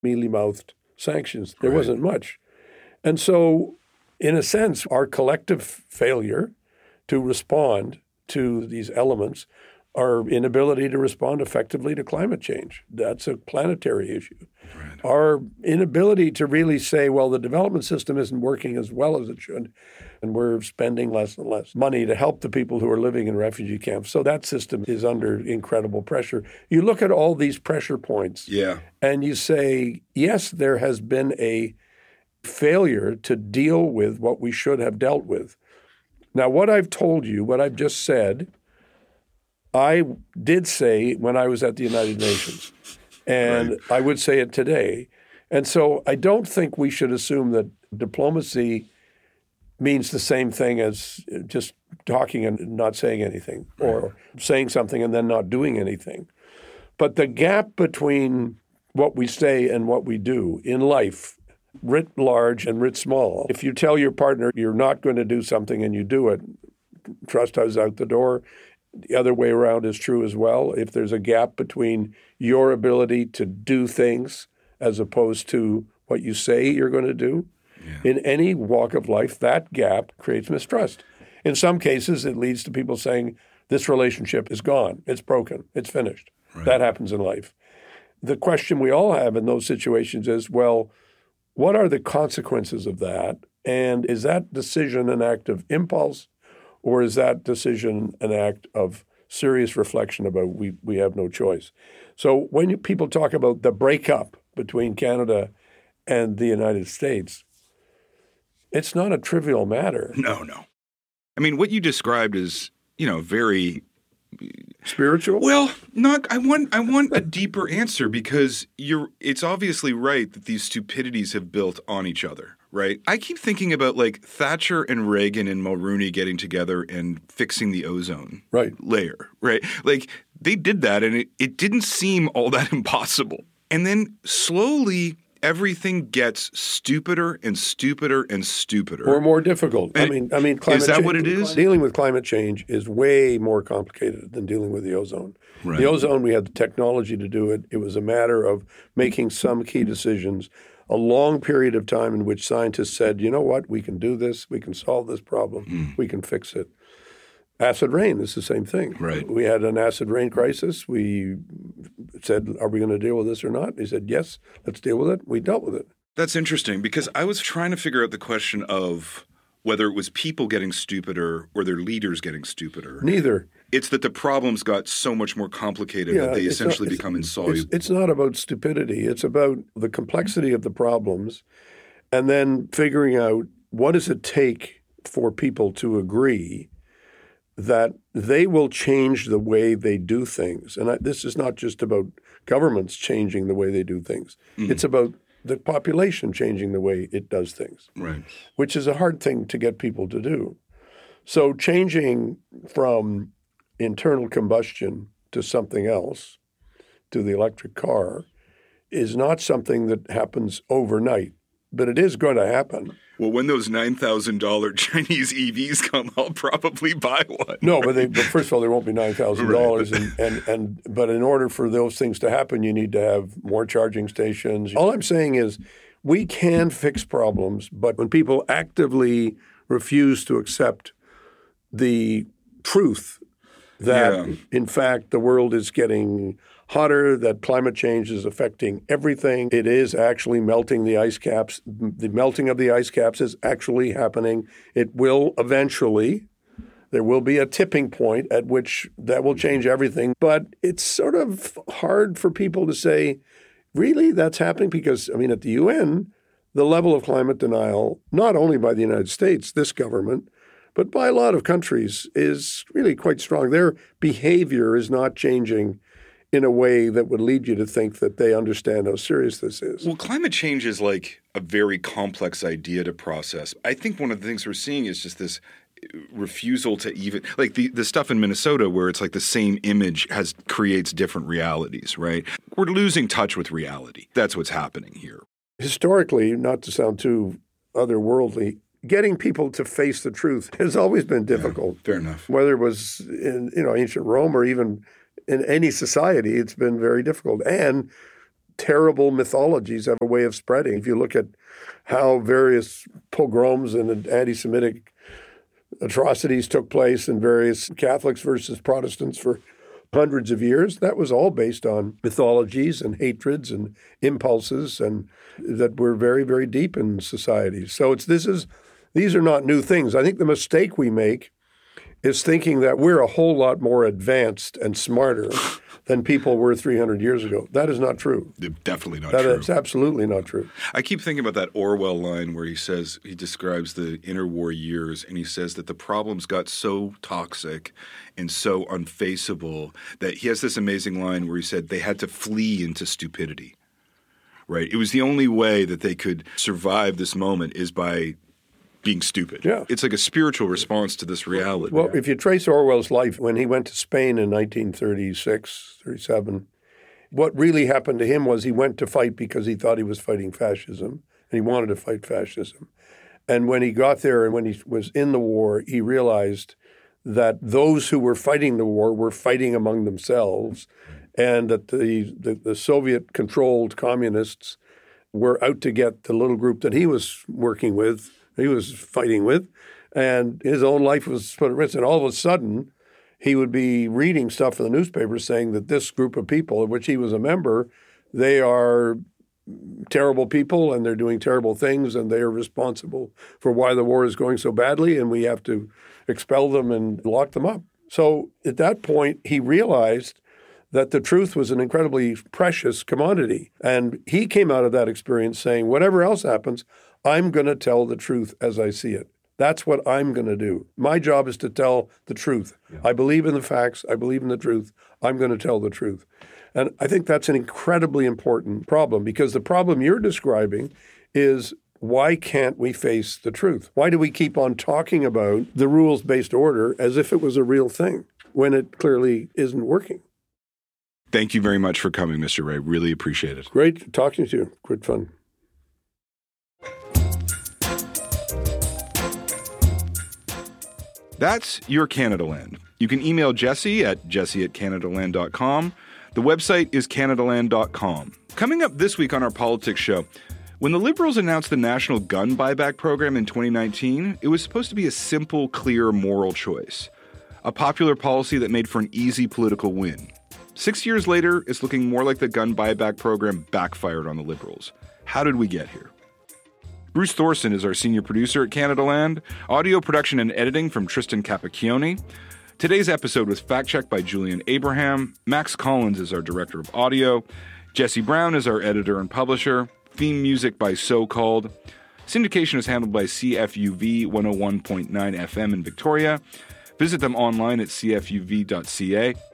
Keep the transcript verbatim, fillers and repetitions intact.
mealy-mouthed sanctions. There Right. wasn't much. And so, in a sense, our collective failure to respond to these elements, our inability to respond effectively to climate change, that's a planetary issue. Right. Our inability to really say, well, the development system isn't working as well as it should, and we're spending less and less money to help the people who are living in refugee camps. So that system is under incredible pressure. You look at all these pressure points, Yeah. and you say, yes, there has been a failure to deal with what we should have dealt with. Now, what I've told you, what I've just said, I did say when I was at the United Nations, and Right. I would say it today. And so I don't think we should assume that diplomacy means the same thing as just talking and not saying anything, or saying something and then not doing anything. But the gap between what we say and what we do in life, writ large and writ small, if you tell your partner you're not going to do something and you do it, trust is out the door. The other way around is true as well. If there's a gap between your ability to do things as opposed to what you say you're going to do, Yeah. in any walk of life, that gap creates mistrust. In some cases, it leads to people saying, this relationship is gone, it's broken, it's finished. Right. That happens in life. The question we all have in those situations is, well, what are the consequences of that? And is that decision an act of impulse, or is that decision an act of serious reflection about we, we have no choice? So when you, people talk about the breakup between Canada and the United States, it's not a trivial matter. No, no. I mean, what you described is, you know, very Spiritual? well. Not. I want. I want a deeper answer, because you're. It's obviously right that these stupidities have built on each other. Right. I keep thinking about like Thatcher and Reagan and Mulroney getting together and fixing the ozone Right. layer. Right. Like they did that, and it, it didn't seem all that impossible. And then slowly, everything gets stupider and stupider and stupider. Or more difficult. I And mean, I mean, climate is that change, what it is? Dealing with climate change is way more complicated than dealing with the ozone. Right. The ozone, we had the technology to do it. It was a matter of making some key decisions, a long period of time in which scientists said, you know what, we can do this, we can solve this problem, Mm. we can fix it. Acid rain is the same thing. Right. We had an acid rain crisis. We said, are we going to deal with this or not? He said, yes, let's deal with it. We dealt with it. That's interesting, because I was trying to figure out the question of whether it was people getting stupider or their leaders getting stupider. Neither. It's that the problems got so much more complicated that they it's not- essentially it's- become It's, insoluble. it's not about stupidity. It's about the complexity of the problems, and then figuring out what does it take for people to agree that they will change the way they do things. And I, this is not just about governments changing the way they do things. Mm. It's about the population changing the way it does things, Right. which is a hard thing to get people to do. So changing from internal combustion to something else, to the electric car, is not something that happens overnight, but it is going to happen. Well, when those nine thousand dollars Chinese E Vs come, I'll probably buy one. No, but, they, but first of all, there won't be nine thousand dollars. Right. And, and, and, but in order for those things to happen, you need to have more charging stations. All I'm saying is we can fix problems, but when people actively refuse to accept the truth that, Yeah. in fact, the world is getting hotter, that climate change is affecting everything. It is actually melting the ice caps. The melting of the ice caps is actually happening. It will eventually. There will be a tipping point at which that will change everything. But it's sort of hard for people to say, really, that's happening? Because, I mean, at the U N, the level of climate denial, not only by the United States, this government, but by a lot of countries, is really quite strong. Their behavior is not changing in a way that would lead you to think that they understand how serious this is. Well, climate change is like a very complex idea to process. I think one of the things we're seeing is just this refusal to even like the, the stuff in Minnesota where it's like the same image has creates different realities, right? We're losing touch with reality. That's what's happening here. Historically, not to sound too otherworldly, getting people to face the truth has always been difficult. Yeah, fair enough. Whether it was in you know ancient Rome or even in any society, it's been very difficult. And terrible mythologies have a way of spreading. If you look at how various pogroms and anti-Semitic atrocities took place in various Catholics versus Protestants for hundreds of years, that was all based on mythologies and hatreds and impulses, and that were very, very deep in society. So it's this is these are not new things. I think the mistake we make is thinking that we're a whole lot more advanced and smarter than people were three hundred years ago. That is not true. Definitely not that true. That's absolutely not true. I keep thinking about that Orwell line where he says, he describes the interwar years, and he says that the problems got so toxic and so unfaceable that he has this amazing line where he said they had to flee into stupidity, right? It was the only way that they could survive this moment is by being stupid. Yeah. It's like a spiritual response to this reality. Well, if you trace Orwell's life, when he went to Spain in nineteen thirty-six, thirty-seven, what really happened to him was he went to fight because he thought he was fighting fascism, and he wanted to fight fascism. And when he got there and when he was in the war, he realized that those who were fighting the war were fighting among themselves, and that the, the, the Soviet-controlled communists were out to get the little group that he was working with, he was fighting with, and his own life was put at risk. And all of a sudden, he would be reading stuff in the newspaper saying that this group of people, of which he was a member, they are terrible people and they're doing terrible things and they are responsible for why the war is going so badly, and we have to expel them and lock them up. So at that point, he realized that the truth was an incredibly precious commodity. And he came out of that experience saying, whatever else happens, I'm going to tell the truth as I see it. That's what I'm going to do. My job is to tell the truth. Yeah. I believe in the facts. I believe in the truth. I'm going to tell the truth. And I think that's an incredibly important problem, because the problem you're describing is, why can't we face the truth? Why do we keep on talking about the rules-based order as if it was a real thing when it clearly isn't working? Thank you very much for coming, Mister Ray. Really appreciate it. Great talking to you. Good fun. That's your Canadaland. You can email Jesse at jesse at canadaland dot com. The website is canadaland dot com. Coming up this week on our politics show, when the Liberals announced the national gun buyback program in twenty nineteen, it was supposed to be a simple, clear, moral choice. A popular policy that made for an easy political win. Six years later, it's looking more like the gun buyback program backfired on the Liberals. How did we get here? Bruce Thorson is our senior producer at Canadaland. Audio production and editing from Tristan Capacchione. Today's episode was fact-checked by Julian Abraham. Max Collins is our director of audio. Jesse Brown is our editor and publisher. Theme music by So Called. Syndication is handled by C F U V one oh one point nine F M in Victoria. Visit them online at c f u v dot c a.